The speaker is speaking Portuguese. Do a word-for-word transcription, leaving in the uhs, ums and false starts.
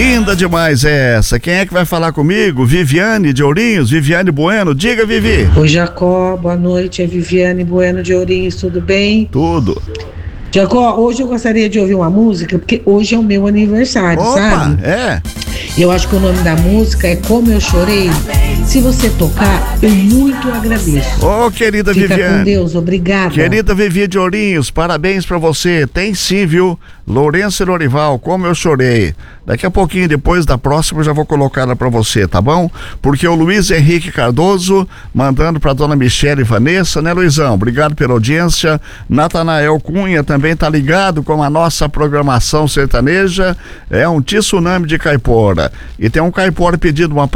Linda demais essa. Quem é que vai falar comigo? Viviane de Ourinhos, Viviane Bueno. Diga, Vivi. Oi, Jacó, boa noite. É Viviane Bueno de Ourinhos, tudo bem? Tudo. Jacó, hoje eu gostaria de ouvir uma música, porque hoje é o meu aniversário, Opa, sabe? é? Eu acho que o nome da música é Como Eu Chorei. Se você tocar, eu muito agradeço. Ô, querida Fica Viviane. com Deus, obrigada. Querida Vivi de Ourinhos, parabéns pra você. Tem sim, viu? Lourenço e Lorival, Como Eu Chorei. Daqui a pouquinho, depois da próxima, eu já vou colocar ela pra você, tá bom? Porque o Luiz Henrique Cardoso, mandando pra dona Michele e Vanessa, né, Luizão? Obrigado pela audiência. Natanael Cunha também tá ligado com a nossa programação sertaneja. É um tsunami de caipora. E tem um caipora pedindo uma